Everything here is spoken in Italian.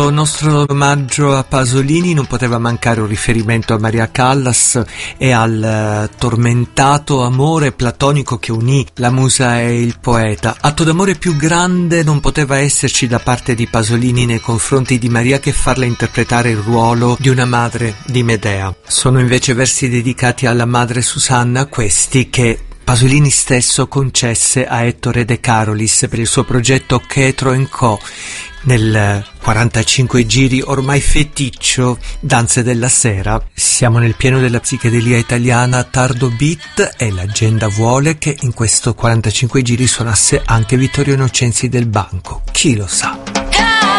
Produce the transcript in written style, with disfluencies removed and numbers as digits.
Il nostro omaggio a Pasolini non poteva mancare un riferimento a Maria Callas e al tormentato amore platonico che unì la musa e il poeta. Atto d'amore più grande non poteva esserci da parte di Pasolini nei confronti di Maria che farle interpretare il ruolo di una madre di Medea. Sono invece versi dedicati alla madre Susanna, questi che Pasolini stesso concesse a Ettore De Carolis per il suo progetto Chetro & Co. Nel 45 giri ormai feticcio Danze della Sera. Siamo nel pieno della psichedelia italiana tardo beat e l'agenda vuole che in questo 45 giri suonasse anche Vittorio Innocenzi del Banco. Chi lo sa?